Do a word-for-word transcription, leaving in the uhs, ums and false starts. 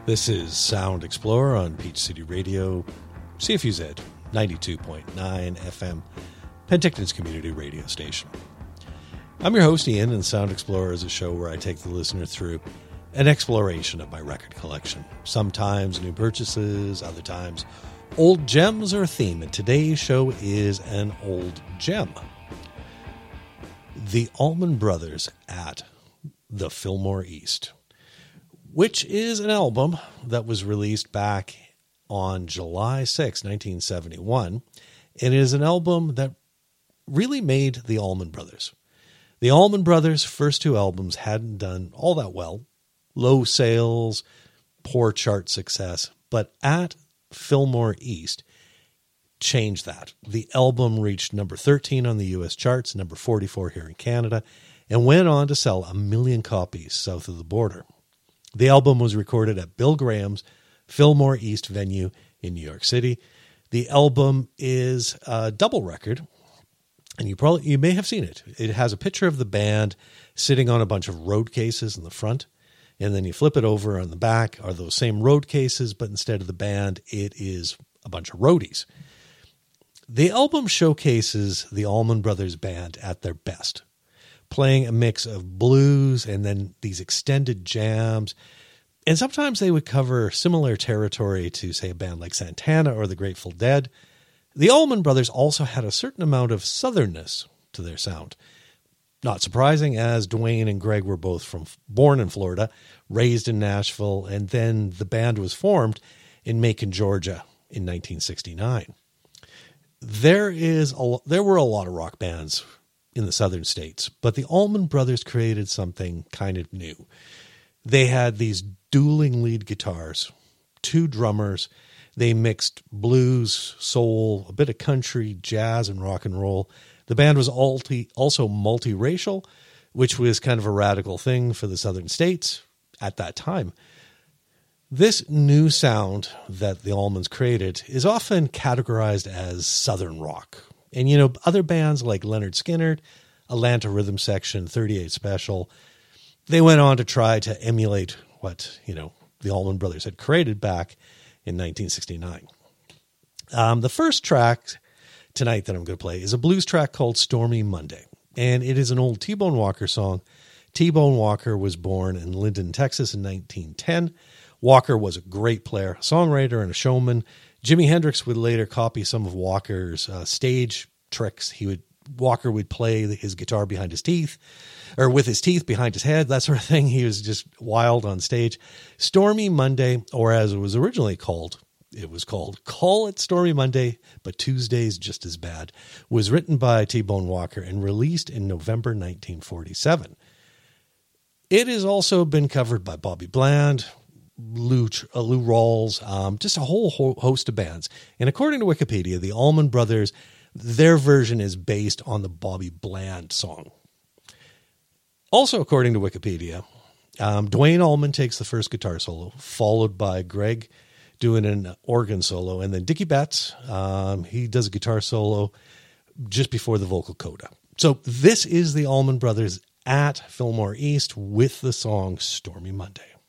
This is Sound Explorer on Peach City Radio, C F U Z, ninety-two point nine F M, Penticton's community radio station. I'm your host, Ian, and Sound Explorer is a show where I take the listener through an exploration of my record collection. Sometimes new purchases, other times old gems are a theme, and today's show is an old gem. The Allman Brothers at the Fillmore East, which is an album that was released back on July sixth, nineteen seventy-one. It is an album that really made the Allman Brothers. The Allman Brothers' first two albums hadn't done all that well. Low sales, poor chart success. But at Fillmore East changed that. The album reached number thirteen on the U S charts, number forty-four here in Canada, and went on to sell a million copies south of the border. The album was recorded at Bill Graham's Fillmore East venue in New York City. The album is a double record, and you probably you may have seen it. It has a picture of the band sitting on a bunch of road cases in the front, and then you flip it over on the back are those same road cases, but instead of the band, it is a bunch of roadies. The album showcases the Allman Brothers Band at their best, playing a mix of blues and then these extended jams. And sometimes they would cover similar territory to, say, a band like Santana or the Grateful Dead. The Allman Brothers also had a certain amount of southernness to their sound. Not surprising, as Dwayne and Greg were both from born in Florida, raised in Nashville, and then the band was formed in Macon, Georgia in nineteen sixty-nine. There is a, there were a lot of rock bands in the southern states, but the Allman Brothers created something kind of new. They had these dueling lead guitars, two drummers. They mixed blues, soul, a bit of country, jazz, and rock and roll. The band was also multiracial, which was kind of a radical thing for the southern states at that time. This new sound that the Allmans created is often categorized as southern rock. And, you know, other bands like Leonard Skinner, Atlanta Rhythm Section, thirty-eight Special, they went on to try to emulate what, you know, the Allman Brothers had created back in nineteen sixty-nine. Um, the first track tonight that I'm going to play is a blues track called Stormy Monday. And it is an old T-Bone Walker song. T-Bone Walker was born in Linden, Texas in nineteen ten. Walker was a great player, a songwriter, and a showman. Jimi Hendrix would later copy some of Walker's uh, stage tricks. He would Walker would play his guitar behind his teeth, or with his teeth behind his head, that sort of thing. He was just wild on stage. Stormy Monday, or as it was originally called, it was called Call It Stormy Monday, but Tuesday's Just As Bad, was written by T-Bone Walker and released in November nineteen forty-seven. It has also been covered by Bobby Bland, Lou, uh, Lou Rawls, um, just a whole ho- host of bands. And according to Wikipedia, the Allman Brothers, their version is based on the Bobby Bland song. Also, according to Wikipedia, um, Dwayne Allman takes the first guitar solo, followed by Greg doing an organ solo, and then Dickie Betts, um, he does a guitar solo just before the vocal coda. So this is the Allman Brothers at Fillmore East with the song Stormy Monday.